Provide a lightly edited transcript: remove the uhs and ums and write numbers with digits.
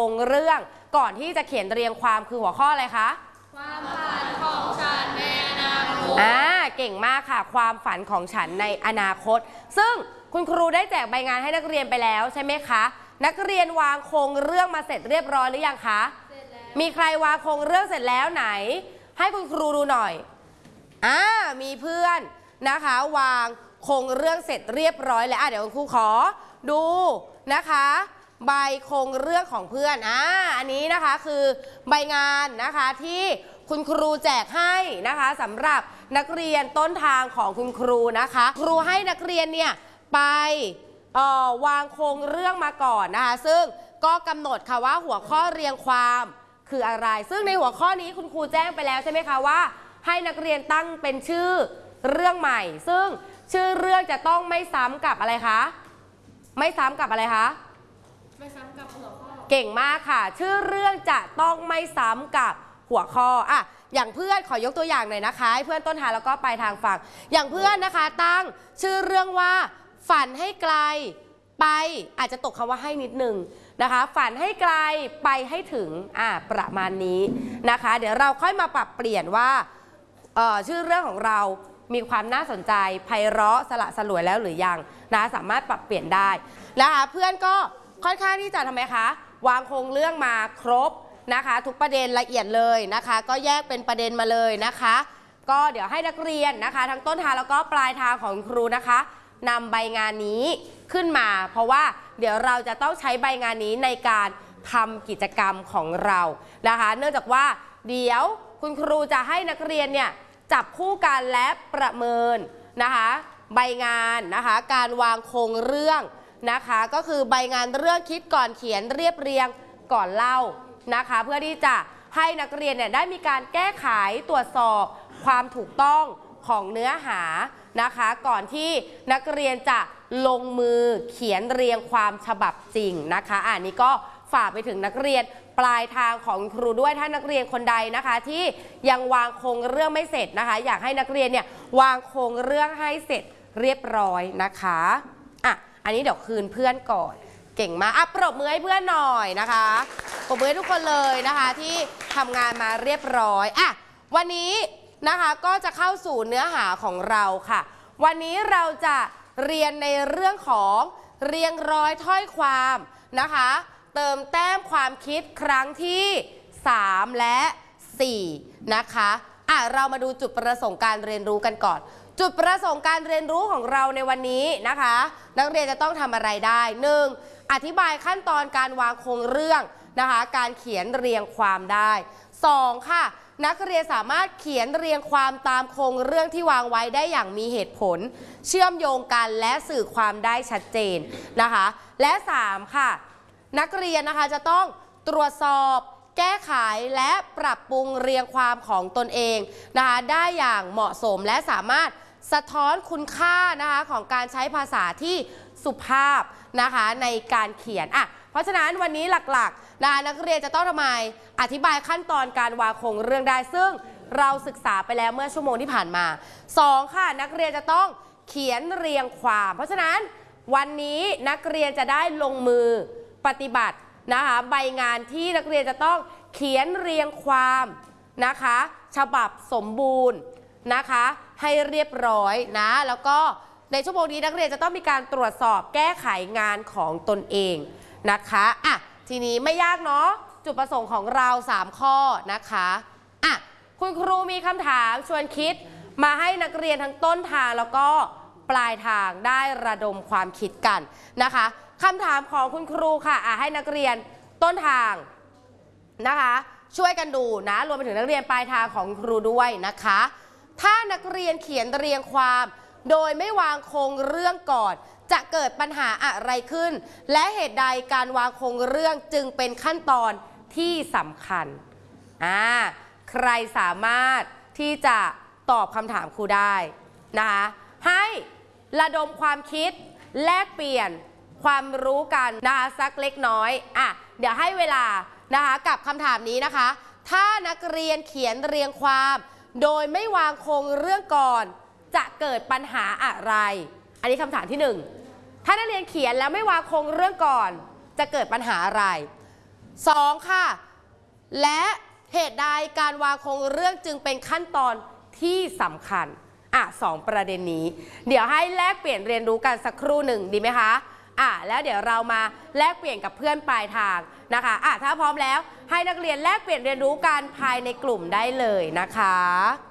งเรื่องก่อนที่จะเขียนเรียงความคือหัวข้ออะไรคะความฝันของฉันในอนาคตเก่งมากค่ะความฝันของฉันในอนาคตซึ่งคุณครูได้แจกใบงานให้นักเรียนไปแล้วใช่ไหมคะนักเรียนวางโครงเรื่องมาเสร็จเรียบร้อยหรือยังคะเสร็จแล้วมีใครวางโครงเรื่องเสร็จแล้วไหนให้คุณครูดูหน่อยมีเพื่อนนะคะวางโครงเรื่องเสร็จเรียบร้อยแล้วเดี๋ยวคุณครูขอดูนะคะใบโครงเรื่องของเพื่อนอันนี้นะคะคือใบงานนะคะที่คุณครูแจกให้นะคะสำหรับนักเรียนต้นทางของคุณครูนะคะครูให้นักเรียนเนี่ยไปวางโครงเรื่องมาก่อนนะคะซึ่งก็กำหนดค่ะว่าหัวข้อเรียงความคืออะไรซึ่งในหัวข้อนี้คุณครูแจ้งไปแล้วใช่ไหมคะว่าให้นักเรียนตั้งเป็นชื่อเรื่องใหม่ซึ่งชื่อเรื่องจะต้องไม่ซ้ำกับอะไรคะไม่ซ้ำกับอะไรคะไม่ซ้ำกับหัวข้อเก่งมากค่ะชื่อเรื่องจะต้องไม่ซ้ำกับหัวข้ออย่างเพื่อนขอยกตัวอย่างหน่อยนะคะให้เพื่อนต้นทางแล้วก็ปลายทางฟังอย่างเพื่อนนะคะตั้งชื่อเรื่องว่าฝันให้ไกลไปอาจจะตกคำว่าให้นิดนึงนะคะฝันให้ไกลไปให้ถึงประมาณนี้นะคะเดี๋ยวเราค่อยมาปรับเปลี่ยนว่าชื่อเรื่องของเรามีความน่าสนใจไพเราะสละสลวยแล้วหรือยังนะสามารถปรับเปลี่ยนได้นะคะเพื่อนก็ค่อนข้างที่จะทำไมคะวางโครงเรื่องมาครบนะคะทุกประเด็นละเอียดเลยนะคะก็แยกเป็นประเด็นมาเลยนะคะก็เดี๋ยวให้นักเรียนนะคะทั้งต้นทางแล้วก็ปลายทางของครูนะคะนำใบงานนี้ขึ้นมาเพราะว่าเดี๋ยวเราจะต้องใช้ใบงานนี้ในการทำกิจกรรมของเรานะคะเนื่องจากว่าเดี๋ยวคุณครูจะให้นักเรียนเนี่ยจับคู่กันและประเมินนะคะใบงานนะคะการวางโครงเรื่องนะคะก็คือใบงานเรื่องคิดก่อนเขียนเรียบเรียงก่อนเล่านะคะเพื่อที่จะให้นักเรียนเนี่ยได้มีการแก้ไขตรวจสอบความถูกต้องของเนื้อหานะคะก่อนที่นักเรียนจะลงมือเขียนเรียงความฉบับจริงนะคะอันนี้ก็ฝากไปถึงนักเรียนปลายทางของครูด้วยถ้านักเรียนคนใดนะคะที่ยังวางโครงเรื่องไม่เสร็จนะคะอยากให้นักเรียนเนี่ยวางโครงเรื่องให้เสร็จเรียบร้อยนะคะอันนี้เดี๋ยวคืนเพื่อนก่อนเก่งมากปรบมือให้เพื่อนหน่อยนะคะปรบมือให้ทุกคนเลยนะคะที่ทำงานมาเรียบร้อยวันนี้นะคะก็จะเข้าสู่เนื้อหาของเราค่ะวันนี้เราจะเรียนในเรื่องของเรียงร้อยถ้อยความนะคะเติมแต้มความคิดครั้งที่3และ4นะคะเรามาดูจุดประสงค์การเรียนรู้กันก่อนจุดประสงค์การเรียนรู้ของเราในวันนี้นะคะนักเรียนจะต้องทำอะไรได้ 1. อธิบายขั้นตอนการวางโครงเรื่องนะคะการเขียนเรียงความได้ 2. ค่ะนักเรียนสามารถเขียนเรียงความตามโครงเรื่องที่วางไว้ได้อย่างมีเหตุผลเชื่อมโยงกันและสื่อความได้ชัดเจนนะคะและ 3. ค่ะนักเรียนนะคะจะต้องตรวจสอบแก้ไขและปรับปรุงเรียงความของตนเองนะคะได้อย่างเหมาะสมและสามารถสะท้อนคุณค่านะคะของการใช้ภาษาที่สุภาพนะคะในการเขียนเพราะฉะนั้นวันนี้หลักๆนะคะนักเรียนจะต้องทำไมอธิบายขั้นตอนการวางโครงเรื่องได้ซึ่งเราศึกษาไปแล้วเมื่อชั่วโมงที่ผ่านมา 2. ค่ะนักเรียนจะต้องเขียนเรียงความเพราะฉะนั้นวันนี้นักเรียนจะได้ลงมือปฏิบัตินะคะใบงานที่นักเรียนจะต้องเขียนเรียงความนะคะฉบับสมบูรณ์นะคะให้เรียบร้อยนะแล้วก็ในชั่วโมงนี้นักเรียนจะต้องมีการตรวจสอบแก้ไขงานของตนเองนะคะทีนี้ไม่ยากเนาะจุดประสงค์ของเรา3ข้อนะคะคุณครูมีคำถามชวนคิดมาให้นักเรียนทั้งต้นทางแล้วก็ปลายทางได้ระดมความคิดกันนะคะคำถามของคุณครูค่ะให้นักเรียนต้นทางนะคะช่วยกันดูนะรวมไปถึงนักเรียนปลายทางของครูด้วยนะคะถ้านักเรียนเขียนเรียงความโดยไม่วางโครงเรื่องก่อนจะเกิดปัญหาอะไรขึ้นและเหตุใดการวางโครงเรื่องจึงเป็นขั้นตอนที่สำคัญใครสามารถที่จะตอบคำถามครูได้นะคะให้ระดมความคิดแลกเปลี่ยนความรู้กันนะคะสักเล็กน้อยเดี๋ยวให้เวลานะคะกับคำถามนี้นะคะถ้านักเรียนเขียนเรียงความโดยไม่วางโครงเรื่องก่อนจะเกิดปัญหาอะไรอันนี้คำถามที่1ถ้านักเรียนเขียนแล้วไม่วางโครงเรื่องก่อนจะเกิดปัญหาอะไร 2ค่ะและเหตุใดการวางโครงเรื่องจึงเป็นขั้นตอนที่สำคัญ2ประเด็นนี้เดี๋ยวให้แลกเปลี่ยนเรียนรู้กันสักครู่หนึ่งดีไหมคะแล้วเดี๋ยวเรามาแลกเปลี่ยนกับเพื่อนปลายทางนะคะถ้าพร้อมแล้วให้นักเรียนแลกเปลี่ยนเรียนรู้กันภายในกลุ่มได้เลยนะคะ